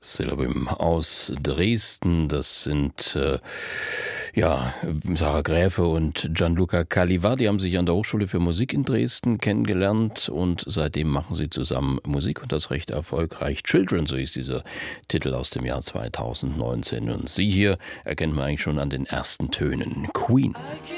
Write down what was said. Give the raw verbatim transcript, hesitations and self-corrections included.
Syllabim aus Dresden. Das sind äh, ja Sarah Gräfe und Gianluca Calliva. Die haben sich an der Hochschule für Musik in Dresden kennengelernt und seitdem machen sie zusammen Musik und das recht erfolgreich. Children, so ist dieser Titel aus dem Jahr zweitausendneunzehn. Und sie hier erkennt man eigentlich schon an den ersten Tönen. Queen.